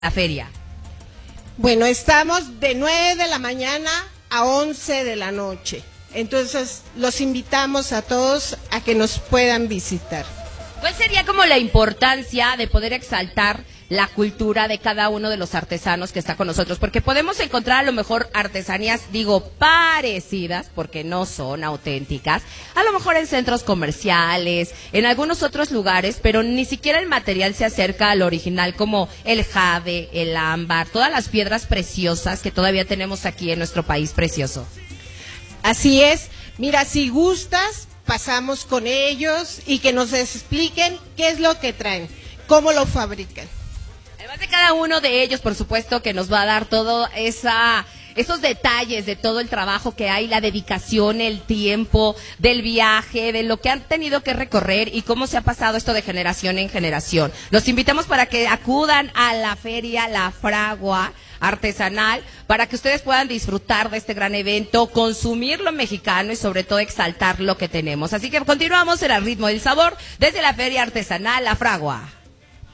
la feria? Bueno, estamos de 9 de la mañana a 11 de la noche. Entonces, los invitamos a todos a que nos puedan visitar. ¿Cuál sería como la importancia de poder exaltar la cultura de cada uno de los artesanos que está con nosotros? Porque podemos encontrar a lo mejor artesanías, digo, parecidas, porque no son auténticas, a lo mejor en centros comerciales, en algunos otros lugares, pero ni siquiera el material se acerca al original, como el jade, el ámbar, todas las piedras preciosas que todavía tenemos aquí en nuestro país precioso. Así es. Mira, si gustas, pasamos con ellos y que nos expliquen qué es lo que traen, cómo lo fabrican. Además de cada uno de ellos, por supuesto, que nos va a dar todo esos detalles de todo el trabajo que hay, la dedicación, el tiempo del viaje, de lo que han tenido que recorrer y cómo se ha pasado esto de generación en generación. Los invitamos para que acudan a la feria La Fragua Artesanal, para que ustedes puedan disfrutar de este gran evento, consumir lo mexicano y sobre todo exaltar lo que tenemos. Así que continuamos en el ritmo del sabor desde la Feria Artesanal La Fragua.